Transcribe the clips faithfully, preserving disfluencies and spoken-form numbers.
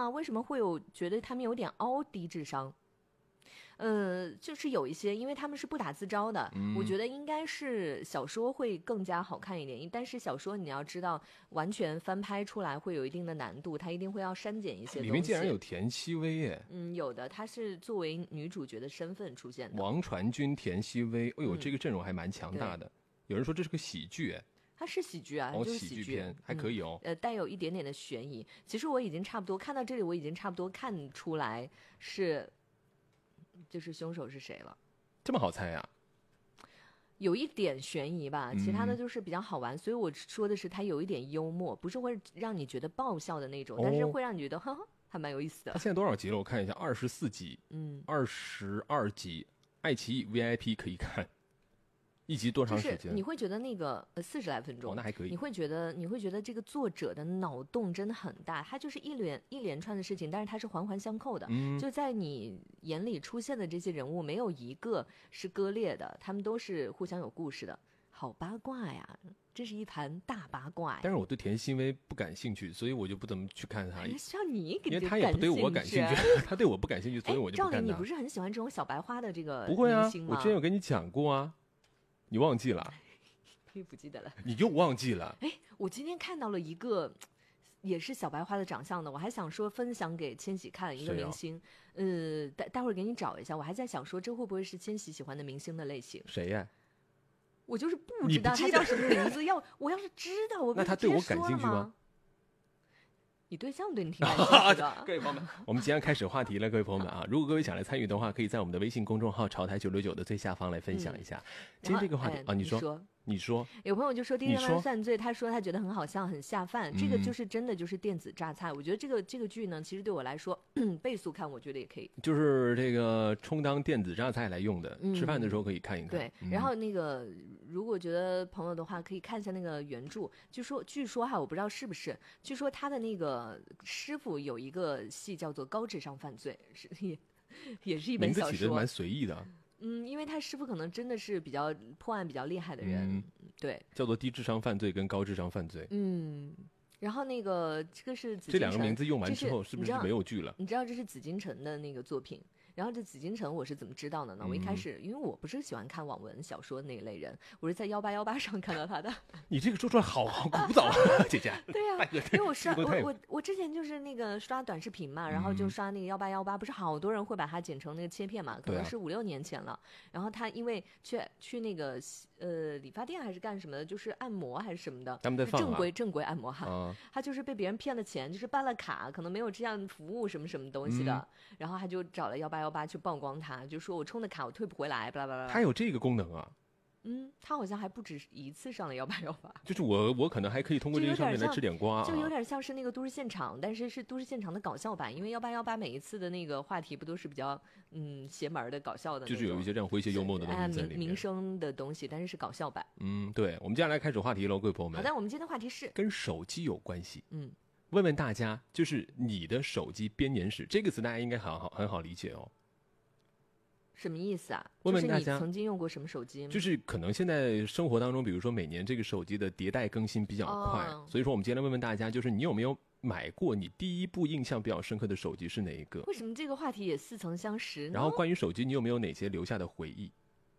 吗？为什么会有觉得他们有点凹低智商？呃，就是有一些，因为他们是不打自招的， 嗯、 我觉得应该是小说会更加好看一点。但是小说你要知道，完全翻拍出来会有一定的难度，它一定会要删减一些东西。 里面竟然有田曦薇耶！ 嗯，有的，她是作为女主角的身份出现的。 王传君、田曦薇，哎呦， 嗯、 这个阵容还蛮强大的。有人说这是个喜剧，哎。 它是喜剧啊， 哦， 就是喜剧片还可以哦、 嗯，呃，带有一点点的悬疑。其实我已经差不多看到这里，我已经差不多看出来是，就是凶手是谁了。 这么好猜呀、啊？ 有一点悬疑吧，其他的就是比较好玩。嗯、所以我说的是它有一点幽默，不是会让你觉得爆笑的那种，哦、但是会让你觉得呵呵还蛮有意思的。 它现在多少集了？我看一下，二十四集， 嗯， 二十二集，爱奇艺 V I P 可以看。一集多长时间？ 就是你会觉得那个呃四十来分钟、 哦，那还可以。 你会觉得你会觉得这个作者的脑洞真的很大，他就是一连一连串的事情，但是它是环环相扣的。 嗯， 就在你眼里出现的这些人物，没有一个是割裂的，他们都是互相有故事的。好八卦呀，这是一盘大八卦呀。 但是我对田曦薇不感兴趣，所以我就不怎么去看他。 需要你给， 因为他也不对我感兴趣，他对我不感兴趣，所以我就不看他。 照理你不是很喜欢这种小白花的这个不会啊， 明星吗？ 我之前有跟你讲过啊。你忘记了？ 你不记得了？ 你又忘记了？ 哎，我今天看到了一个，也是小白花的长相的，我还想说分享给千玺看一个明星，呃，待待会儿给你找一下。我还在想说，这会不会是千玺喜欢的明星的类型？ 谁呀？ 我就是不知道他叫什么名字。要我要是知道，我那他对我感兴趣吗？ 你对象对你挺感兴趣的。 各位朋友们，我们即将开始话题了。各位朋友们啊，如果各位想来参与的话，可以在我们的微信公众号潮台九六九的最下方来分享一下。嗯、今天这个话题、 哎、 啊，你说。 你说你说有朋友就说《低能儿犯罪》，他说他觉得很好笑，很下饭。这个就是真的就是电子榨菜。嗯、我觉得这个这个剧呢，其实对我来说，倍速看我觉得也可以。 就是这个充当电子榨菜来用的， 嗯、 吃饭的时候可以看一看。 对， 嗯、 然后那个如果觉得朋友的话，可以看一下那个原著。据说据说哈，我不知道是不是，据说他的那个师傅有一个戏叫做《高智商犯罪》，是也也是一本小说。 名字起得蛮随意的。 嗯，因为他师傅可能真的是比较破案比较厉害的人， 嗯、 对， 叫做低智商犯罪跟高智商犯罪。 嗯，然后那个这个是紫禁城， 这两个名字用完之后， 是不是没有剧了？ 你知道这是紫禁城的那个作品。然后这紫禁城我是怎么知道的呢？我一开始、嗯、因为我不是喜欢看网文小说那一类人，我是在幺八幺八上看到他的。 你这个说出来好好古早啊，姐姐。 对呀、啊，因为我刷我我我之前就是那个刷短视频嘛，然后就刷那个幺八幺八，不是好多人会把它剪成那个切片嘛，可能是五六年前了。然后他因为去去那个呃理发店还是干什么的，就是按摩还是什么的， 他们在放、啊、 正规正规按摩哈、 啊， 他就是被别人骗了钱，就是办了卡，可能没有这样服务什么什么东西的，嗯、然后他就找了幺八幺八去曝光他。就说我充的卡我退不回来，巴拉巴拉。 他有这个功能啊？ 嗯，他好像还不止一次上了幺八幺八。 就是我，我可能还可以通过这个上面来吃点瓜、啊， 就有点像是那个都市现场，但是是都市现场的搞笑版，因为幺八幺八每一次的那个话题不都是比较嗯邪门的搞笑的， 就是有一些这样诙谐幽默的东西在里面， 民生的东西，但是是搞笑版。 嗯，对，我们接下来开始话题喽，各位朋友们。 好的，我们今天的话题是跟手机有关系。 嗯。 问问大家，就是你的手机编年史这个词，大家应该很好很好理解哦。 什么意思啊？ 问问大家， 就是你曾经用过什么手机吗？ 就是可能现在生活当中，比如说每年这个手机的迭代更新比较快， 哦、 所以说我们今天来问问大家，就是你有没有买过你第一部印象比较深刻的手机是哪一个？ 为什么这个话题也似曾相识呢？ 然后关于手机，你有没有哪些留下的回忆？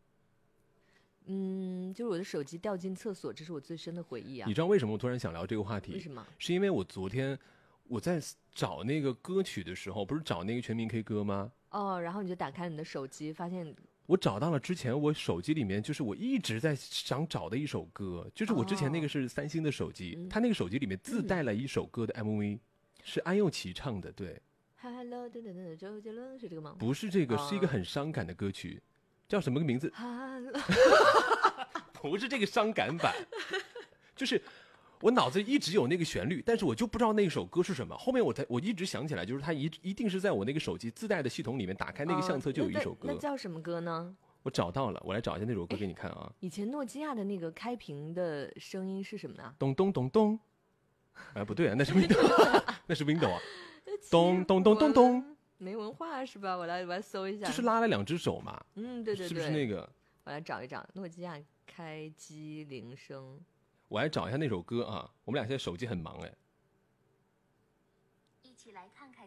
嗯，就是我的手机掉进厕所，这是我最深的回忆啊。 你知道为什么我突然想聊这个话题？ 为什么？ 是因为我昨天我在找那个歌曲的时候，不是找那个全民 K 歌吗？ 哦，然后你就打开你的手机，发现我找到了之前我手机里面就是我一直在想找的一首歌，就是我之前那个是三星的手机，哦、它那个手机里面自带了一首歌的 M V，、嗯、是安又琪唱的，对。 Hello， 等等等等，周杰伦是这个吗？ 不是这个，哦、是一个很伤感的歌曲，叫什么个名字？不是这个伤感版，就是我脑子一直有那个旋律，但是我就不知道那首歌是什么。后面我才我一直想起来，就是它一一定是在我那个手机自带的系统里面，打开那个相册就有一首歌。 呃、那, 那叫什么歌呢？ 我找到了，我来找一下那首歌给你看啊。 以前诺基亚的那个开屏的声音是什么呢？ 咚咚咚咚。哎，不对啊，那是 Windows， 那是 Windows 啊。咚咚咚咚咚。 没文化是吧？我来我来搜一下。 就是拉了两只手嘛。 嗯，对对对。 是不是那个？ 我来找一找诺基亚开机铃声。 我来找一下那首歌啊，我们俩现在手机很忙哎。